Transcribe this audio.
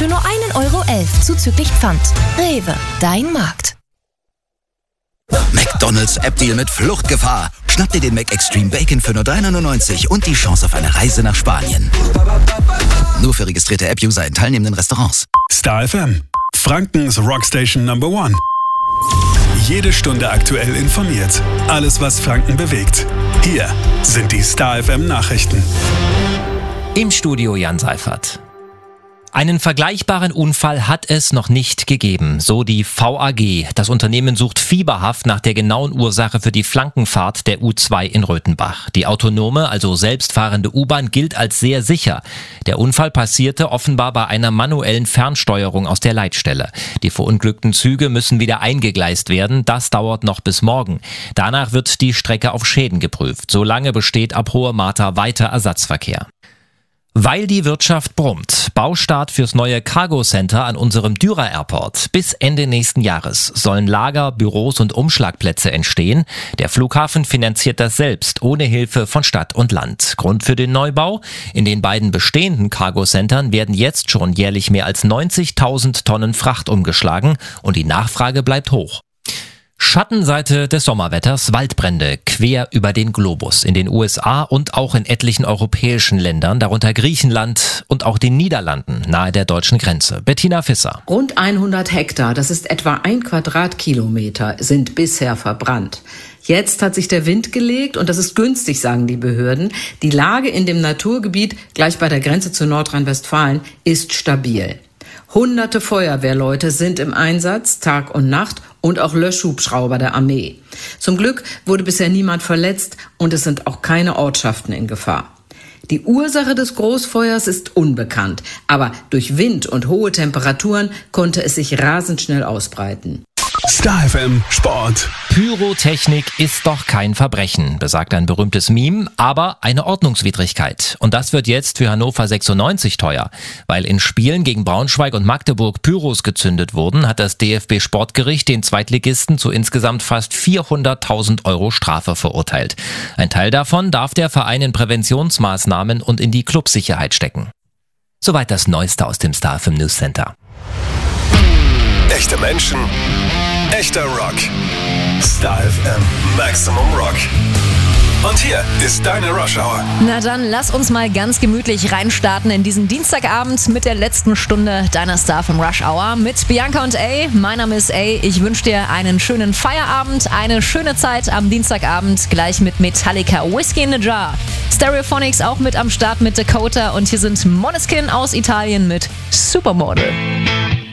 für nur 1,11 € zuzüglich Pfand. Rewe, dein Markt. McDonald's App-Deal mit Fluchtgefahr. Schnapp dir den McExtreme Bacon für nur 3,99 € und die Chance auf eine Reise nach Spanien. Nur für registrierte App-User in teilnehmenden Restaurants. Star FM, Frankens Rockstation Number 1. Jede Stunde aktuell informiert. Alles, was Franken bewegt. Hier sind die Star FM Nachrichten. Im Studio Jan Seifert. Einen vergleichbaren Unfall hat es noch nicht gegeben, so die VAG. Das Unternehmen sucht fieberhaft nach der genauen Ursache für die Flankenfahrt der U2 in Röthenbach. Die autonome, also selbstfahrende U-Bahn gilt als sehr sicher. Der Unfall passierte offenbar bei einer manuellen Fernsteuerung aus der Leitstelle. Die verunglückten Züge müssen wieder eingegleist werden. Das dauert noch bis morgen. Danach wird die Strecke auf Schäden geprüft. Solange besteht ab Hohe Martha weiter Ersatzverkehr. Weil die Wirtschaft brummt. Baustart fürs neue Cargo Center an unserem Dürer Airport. Bis Ende nächsten Jahres sollen Lager, Büros und Umschlagplätze entstehen. Der Flughafen finanziert das selbst, ohne Hilfe von Stadt und Land. Grund für den Neubau? In den beiden bestehenden Cargo Centern werden jetzt schon jährlich mehr als 90.000 Tonnen Fracht umgeschlagen und die Nachfrage bleibt hoch. Schattenseite des Sommerwetters: Waldbrände quer über den Globus. In den USA und auch in etlichen europäischen Ländern, darunter Griechenland und auch den Niederlanden, nahe der deutschen Grenze. Bettina Visser. Rund 100 Hektar, das ist etwa 1 Quadratkilometer, sind bisher verbrannt. Jetzt hat sich der Wind gelegt und das ist günstig, sagen die Behörden. Die Lage in dem Naturgebiet, gleich bei der Grenze zu Nordrhein-Westfalen, ist stabil. Hunderte Feuerwehrleute sind im Einsatz, Tag und Nacht, und auch Löschhubschrauber der Armee. Zum Glück wurde bisher niemand verletzt und es sind auch keine Ortschaften in Gefahr. Die Ursache des Großfeuers ist unbekannt, aber durch Wind und hohe Temperaturen konnte es sich rasend schnell ausbreiten. Star FM Sport. Pyrotechnik ist doch kein Verbrechen, besagt ein berühmtes Meme, aber eine Ordnungswidrigkeit. Und das wird jetzt für Hannover 96 teuer. Weil in Spielen gegen Braunschweig und Magdeburg Pyros gezündet wurden, hat das DFB-Sportgericht den Zweitligisten zu insgesamt fast 400.000 € Strafe verurteilt. Ein Teil davon darf der Verein in Präventionsmaßnahmen und in die Clubsicherheit stecken. Soweit das Neueste aus dem Star FM News Center. Echte Menschen, echter Rock. Star FM Maximum Rock. Und hier ist deine Rush Hour. Na dann, lass uns mal ganz gemütlich reinstarten in diesen Dienstagabend mit der letzten Stunde deiner Star FM Rush Hour mit Bianca und A. Mein Name ist A. Ich wünsche dir einen schönen Feierabend, eine schöne Zeit am Dienstagabend, gleich mit Metallica, Whiskey in a Jar. Stereophonics auch mit am Start mit Dakota und hier sind Måneskin aus Italien mit Supermodel.